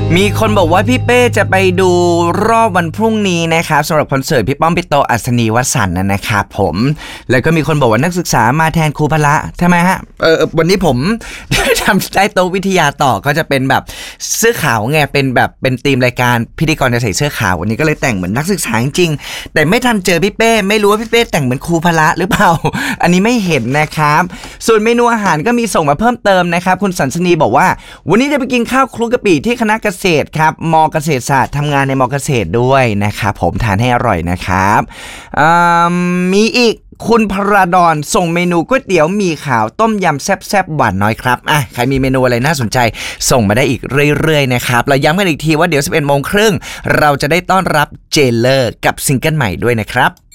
มีคนบอกว่าพี่เป้จะไปดูรอบวันพรุ่งนี้นะครับสำหรับคอนเสิร์ตพี่ป้อมพี่โตอัศนีวสันต์นะครับผมแล้วก็มีคนบอกว่านักศึกษามาแทนครูพละใช่ไหมฮะวันนี้ผมทำได้โต๊ะวิทยาต่อก็จะเป็นแบบเสื้อขาวไงเป็นธีมรายการพิธีกรจะใส่เสื้อขาววันนี้ก็เลยแต่งเหมือนนักศึกษาจริงๆแต่ไม่ทันเจอพี่เป้ไม่รู้ว่าพี่เป้แต่งเหมือนครูพละหรือเปล่าอันนี้ไม่เห็นนะครับส่วนเมนูอาหารก็มีส่งมาเพิ่มเติมนะครับคุณสันสนีบอกว่าวันนี้จะไปกินข้าวคลุกกะปิที่คณะเกษตรครับม.เกษตรศาสตร์ทำงานในม.เกษตรด้วยนะครับผมทานให้อร่อยนะครับมีอีกคุณพระดอนส่งเมนูก๋วยเตี๋ยวหมี่ขาวต้มยำแซ่บๆหวานน้อยครับใครมีเมนูอะไรน่าสนใจส่งมาได้อีกเรื่อยๆนะครับแล้วย้ำกันอีกทีว่าเดี๋ยว 11:30 น.เราจะได้ต้อนรับเจเลอร์กับซิงเกิลใหม่ด้วยนะครับ